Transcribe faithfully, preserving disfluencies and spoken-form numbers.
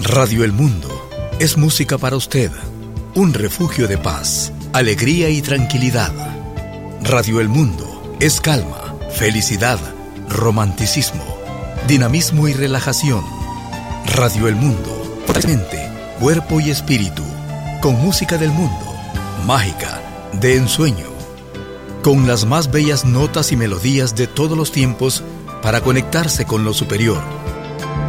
Radio El Mundo es música para usted, un refugio de paz, alegría y tranquilidad. Radio El Mundo es calma, felicidad, romanticismo, dinamismo y relajación. Radio El Mundo, mente, cuerpo y espíritu, con música del mundo, mágica, de ensueño, con las más bellas notas y melodías de todos los tiempos para conectarse con lo superior.